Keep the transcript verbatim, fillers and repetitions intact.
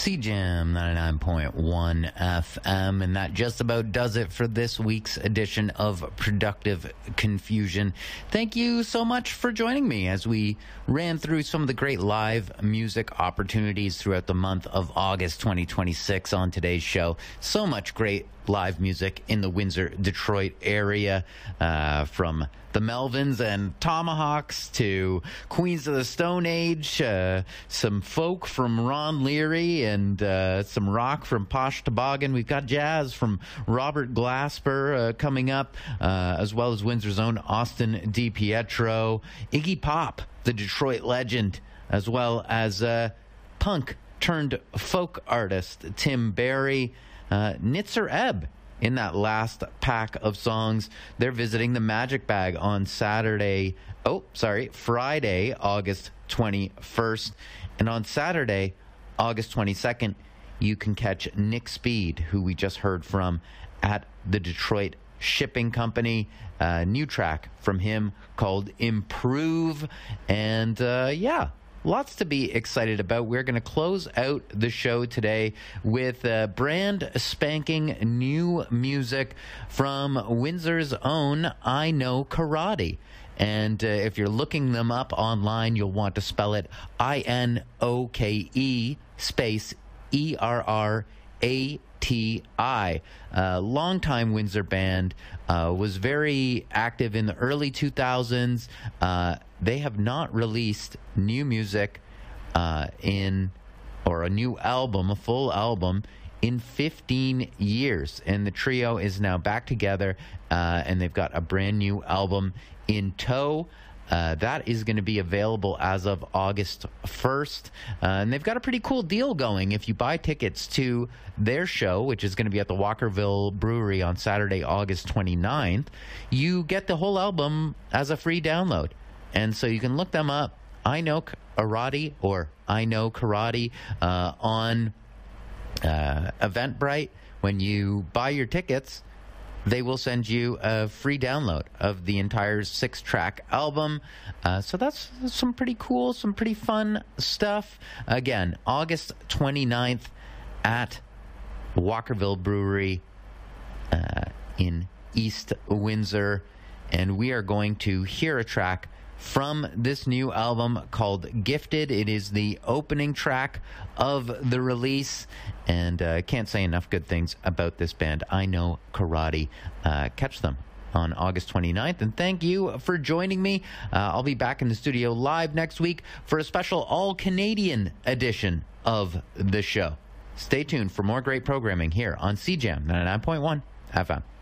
C J A M ninety-nine point one F M, and that just about does it for this week's edition of Productive Confusion. Thank you so much for joining me as we ran through some of the great live music opportunities throughout the month of August twenty twenty-six on today's show. So much great live music in the Windsor, Detroit area, uh, from the Melvins and Tomahawks to Queens of the Stone Age, uh, some folk from Ron Leary, and uh, some rock from Posh Toboggan. We've got jazz from Robert Glasper uh, coming up, uh, as well as Windsor's own Austin DiPietro, Iggy Pop, the Detroit legend, as well as uh, punk turned folk artist Tim Barry, uh, Nitzer Ebb. In that last pack of songs, they're visiting the Magic Bag on Saturday, oh, sorry, Friday, August twenty-first. And on Saturday, August twenty-second, you can catch Nick Speed, who we just heard from at the Detroit Shipping Company. Uh, new track from him called Improve. And uh, yeah. Lots to be excited about. We're going to close out the show today with uh, brand spanking new music from Windsor's own I Know Karate. And uh, if you're looking them up online, you'll want to spell it I N O K E space E R R A T I. Uh, longtime Windsor band, uh, was very active in the early two thousands. Uh, they have not released new music uh, in, or a new album, a full album, in fifteen years. And the trio is now back together, uh, and they've got a brand new album in tow. Uh, that is going to be available as of August first. Uh, and they've got a pretty cool deal going. If you buy tickets to their show, which is going to be at the Walkerville Brewery on Saturday, August twenty-ninth, you get the whole album as a free download. And so you can look them up, I Know Karate, or I Know Karate, uh, on uh, Eventbrite. When you buy your tickets, they will send you a free download of the entire six-track album. Uh, so that's some pretty cool, some pretty fun stuff. Again, August twenty-ninth at Walkerville Brewery uh, in East Windsor. And we are going to hear a track from this new album called Gifted. It is the opening track of the release, and I uh, can't say enough good things about this band, I Know Karate. Uh, catch them on August twenty-ninth, and thank you for joining me. Uh, I'll be back in the studio live next week for a special all-Canadian edition of the show. Stay tuned for more great programming here on C J A M ninety-nine point one F M.